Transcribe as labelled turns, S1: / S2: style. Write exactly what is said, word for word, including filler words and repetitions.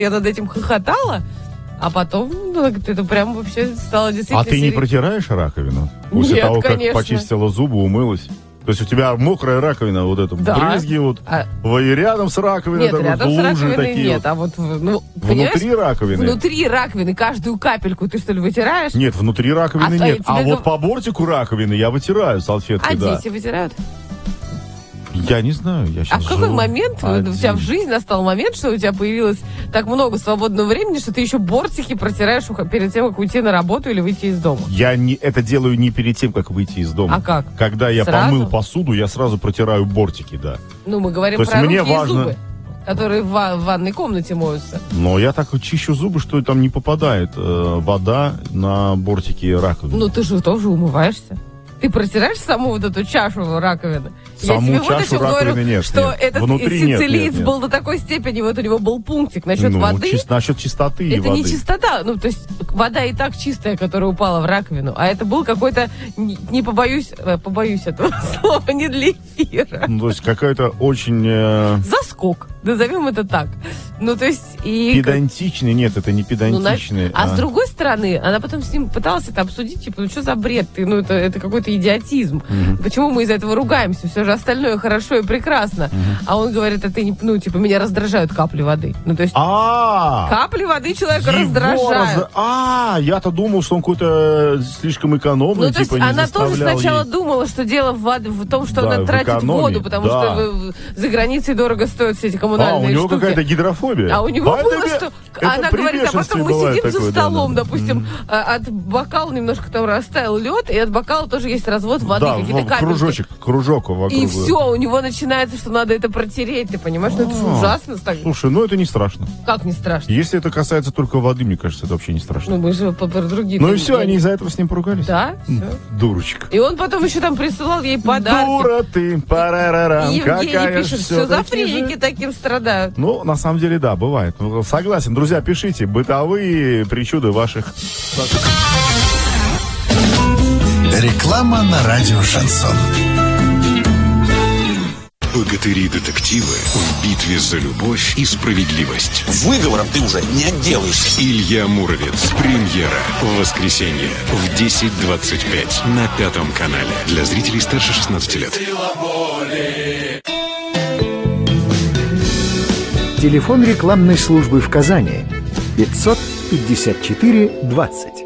S1: Я над этим хохотала, а потом ну, это прям вообще стало действительно...
S2: А ты
S1: сери...
S2: не протираешь раковину? После
S1: Нет,
S2: того,
S1: конечно.
S2: как почистила зубы, умылась? То есть у тебя мокрая раковина, вот это,
S1: да.
S2: брызги, вот,
S1: а...
S2: и рядом с раковиной,
S1: нет,
S2: так,
S1: рядом
S2: вот,
S1: с
S2: лужи
S1: раковиной
S2: такие
S1: нет,
S2: вот.
S1: а вот, ну,
S2: Внутри раковины?
S1: Внутри раковины каждую капельку ты, что ли, вытираешь?
S2: Нет, внутри раковины
S1: а,
S2: нет, а, а
S1: это...
S2: вот по бортику раковины я вытираю салфеткой,
S1: а
S2: да.
S1: дети вытирают?
S2: Я не знаю, я сейчас
S1: А в какой
S2: живу
S1: момент
S2: один.
S1: у тебя в жизни настал момент, что у тебя появилось так много свободного времени, что ты еще бортики протираешь перед тем, как уйти на работу или выйти из дома?
S2: Я не, это делаю не перед тем, как выйти из дома.
S1: А как?
S2: Когда я
S1: Сразу?
S2: помыл посуду, я сразу протираю бортики, да.
S1: Ну, мы говорим
S2: То есть
S1: про
S2: мне
S1: руки
S2: важно...
S1: и зубы, которые в, ва- в ванной комнате моются.
S2: Но я так чищу зубы, что там не попадает э, вода на бортики раковины.
S1: Ну, ты же тоже умываешься. Ты протираешь саму вот эту чашу раковины?
S2: Саму
S1: я тебе
S2: чашу
S1: вот
S2: раковины
S1: говорю,
S2: нет,
S1: что
S2: нет.
S1: этот
S2: Внутри
S1: сицилиец
S2: нет, нет, нет.
S1: был до такой степени, вот у него был пунктик насчет
S2: ну,
S1: воды.
S2: Чис, насчет чистоты и
S1: это
S2: воды.
S1: не чистота, ну, то есть вода и так чистая, которая упала в раковину, а это был какой-то, не, не побоюсь, побоюсь этого слова, не для эфира.
S2: Ну, то есть какая-то очень... Э...
S1: Заскок, назовем это так. Ну, то есть... И...
S2: Педантичный, нет, это не педантичный.
S1: Ну, а,
S2: а
S1: с другой стороны, она потом с ним пыталась это обсудить, типа, ну что за бред ты, ну это, это какой-то идиотизм. Угу. Почему мы из-за этого ругаемся? Все же остальное хорошо и прекрасно. Угу. А он говорит, а ты не, ну, типа, меня раздражают капли воды. Ну, то есть,
S2: А-а-а!
S1: капли воды человека
S2: Его
S1: раздражают.
S2: Раз... А, я-то думал, что он какой-то слишком экономный,
S1: ну, то
S2: типа,
S1: есть,
S2: не
S1: она тоже
S2: заставлял
S1: сначала
S2: ей...
S1: думала, что дело в, вод... в том, что
S2: да,
S1: она тратит
S2: экономии.
S1: воду, потому
S2: да.
S1: что за границей дорого стоят все эти коммунальные
S2: штуки. А, у него
S1: штуки.
S2: какая-то гидрофобия.
S1: А у него
S2: а
S1: было,
S2: это,
S1: что...
S2: это
S1: Она говорит, а потом мы сидим
S2: такое,
S1: за столом,
S2: да,
S1: допустим,
S2: да.
S1: от бокала немножко там растаял лед, и от бокала тоже есть развод воды,
S2: да,
S1: какие-то капельки.
S2: кружочек, кружок вокруг.
S1: И все, у него начинается, что надо это протереть, ты понимаешь? Ну это же ужасно.
S2: Слушай, ну это не страшно.
S1: Как не страшно?
S2: Если это касается только воды, мне кажется, это вообще не страшно.
S1: Ну мы же по другим.
S2: Ну и все, они из-за этого с ним поругались?
S1: Да, все.
S2: Дурочка.
S1: И он потом еще там присылал ей подарки.
S2: Дура ты, парарарам,
S1: И Евгений
S2: какая
S1: пишет,
S2: все
S1: шизофреники
S2: же...
S1: таким страдают.
S2: Ну, на самом деле, да, бывает. Ну, согласен. Друзья, пишите бытовые причуды ваших...
S3: Реклама на радио «Шансон».
S4: Богатыри-детективы в битве за любовь и справедливость.
S5: Выговором ты уже не отделаешься.
S4: Илья Муромец. Премьера в воскресенье в десять двадцать пять на Пятом канале. Для зрителей старше шестнадцати лет.
S6: Телефон рекламной службы в Казани пятьсот пятьдесят четыре двадцать.